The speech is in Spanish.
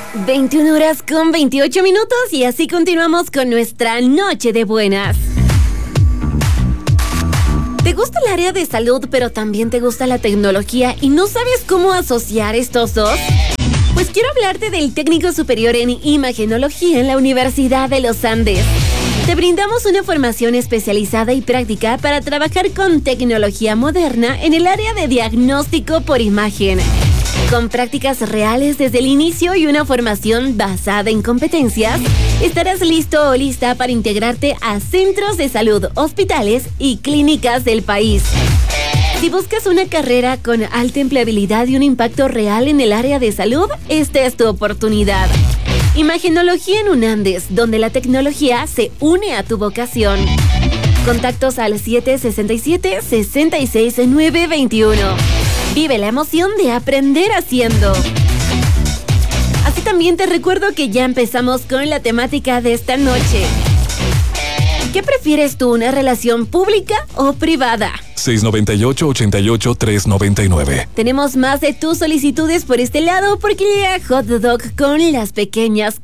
21 horas con 28 minutos y así continuamos con nuestra noche de buenas. ¿Te gusta el área de salud, pero también te gusta la tecnología y no sabes cómo asociar estos dos? Pues quiero hablarte del técnico superior en imagenología en la Universidad de los Andes. Te brindamos una formación especializada y práctica para trabajar con tecnología moderna en el área de diagnóstico por imagen. Con prácticas reales desde el inicio y una formación basada en competencias, estarás listo o lista para integrarte a centros de salud, hospitales y clínicas del país. Si buscas una carrera con alta empleabilidad y un impacto real en el área de salud, esta es tu oportunidad. Imagenología en UNANDES, donde la tecnología se une a tu vocación. Contactos al 767-66921. Vive la emoción de aprender haciendo. Así también te recuerdo que ya empezamos con la temática de esta noche. ¿Qué prefieres tú, una relación pública o privada? 698-88-399. Tenemos más de tus solicitudes por este lado porque llega Hot Dog con las pequeñas